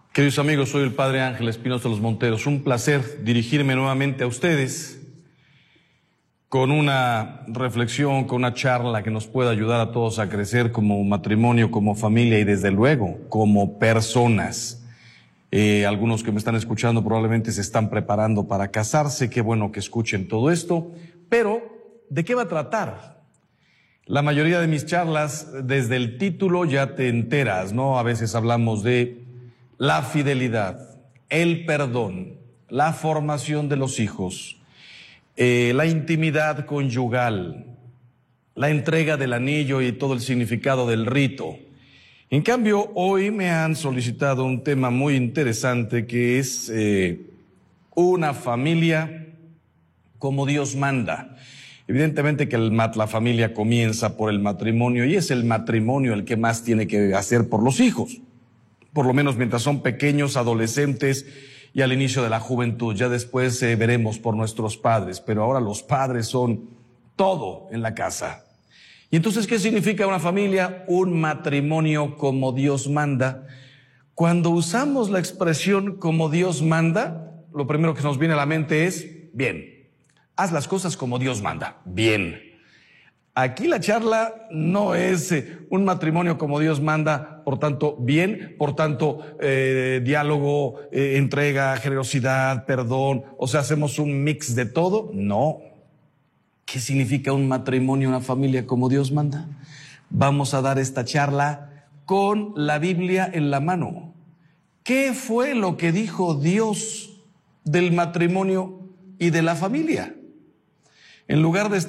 Queridos amigos, soy el Padre Ángel Espinosa de los Monteros. Un placer dirigirme nuevamente a ustedes con una reflexión, con una charla que nos pueda ayudar a todos a crecer como matrimonio, como familia y desde luego como personas. Algunos que me están escuchando probablemente se están preparando para casarse. Qué bueno que escuchen todo esto. Pero, ¿de qué va a tratar? La mayoría de mis charlas, desde el título ya te enteras, ¿no? A veces hablamos de la fidelidad, el perdón, la formación de los hijos, la intimidad conyugal, la entrega del anillo y todo el significado del rito. En cambio, hoy me han solicitado un tema muy interesante que es una familia como Dios manda. Evidentemente que la familia comienza por el matrimonio y es el matrimonio el que más tiene que hacer por los hijos. Por lo menos mientras son pequeños, adolescentes y al inicio de la juventud. Ya después veremos por nuestros padres, pero ahora los padres son todo en la casa. Y entonces, ¿qué significa una familia? Un matrimonio como Dios manda. Cuando usamos la expresión como Dios manda, lo primero que nos viene a la mente es, bien, haz las cosas como Dios manda, bien. Aquí la charla no es un matrimonio como Dios manda, por tanto, bien, por tanto, diálogo, entrega, generosidad, perdón, o sea, hacemos un mix de todo. No. ¿Qué significa un matrimonio, una familia como Dios manda? Vamos a dar esta charla con la Biblia en la mano. ¿Qué fue lo que dijo Dios del matrimonio y de la familia? En lugar de